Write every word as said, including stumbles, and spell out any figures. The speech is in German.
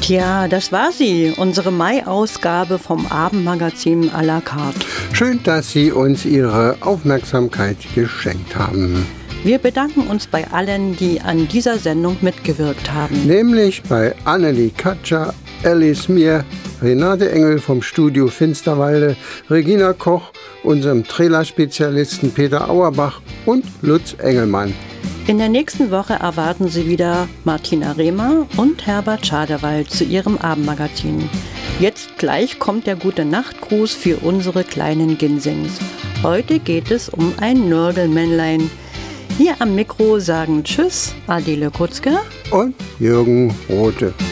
Tja, das war sie, unsere Mai-Ausgabe vom Abendmagazin à la carte. Schön, dass Sie uns Ihre Aufmerksamkeit geschenkt haben. Wir bedanken uns bei allen, die an dieser Sendung mitgewirkt haben. Nämlich bei Annelie Katscher, Alice Mier, Renate Engel vom Studio Finsterwalde, Regina Koch, unserem Trailerspezialisten Peter Auerbach und Lutz Engelmann. In der nächsten Woche erwarten Sie wieder Martina Rehmer und Herbert Schadewald zu Ihrem Abendmagazin. Jetzt gleich kommt der Gute-Nacht-Gruß für unsere kleinen Ginsings. Heute geht es um ein Nörgelmännlein. Hier am Mikro sagen Tschüss, Adele Kutzke und Jürgen Rothe.